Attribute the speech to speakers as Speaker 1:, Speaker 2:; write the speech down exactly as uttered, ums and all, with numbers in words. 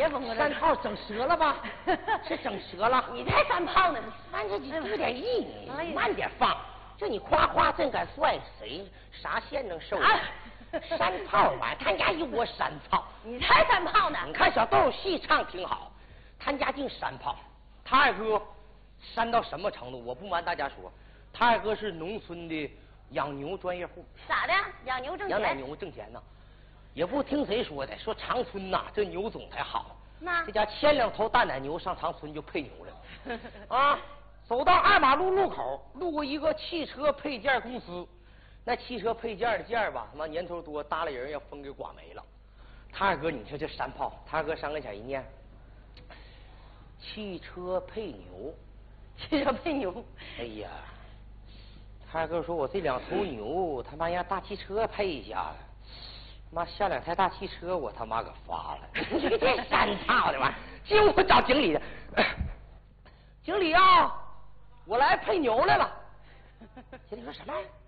Speaker 1: 别疯了。
Speaker 2: 山炮整折了吧？是整折了。
Speaker 1: 你才山炮呢！
Speaker 2: 反正就有点意你，慢点放。就你夸夸真敢帅，谁啥线能受？啊、山炮玩，他家有我山炮。
Speaker 1: 你才山炮呢！
Speaker 2: 你看小豆戏唱挺好，他家净山炮。他二哥山到什么程度？我不瞒大家说，他二哥是农村的养牛专业户。
Speaker 1: 咋的？养牛挣钱？
Speaker 2: 养奶牛挣钱呢。也不听谁说的，说长春呐、啊，这牛种才好。
Speaker 1: 那
Speaker 2: 这家牵两头大奶牛上长春就配牛了。啊，走到二马路路口，路过一个汽车配件公司，那汽车配件的件儿吧，他妈年头多，搭了人要分给刮没了。他二哥，你说这山炮，他二哥上跟前一念，汽车配牛，
Speaker 1: 汽车配牛。
Speaker 2: 哎呀，他二哥说我这两头牛，他妈让大汽车配一下。妈下两台大汽车，我他妈可发了！你这山操的玩意儿，进屋找经理去。经理啊，我来配牛来了。经理说什么？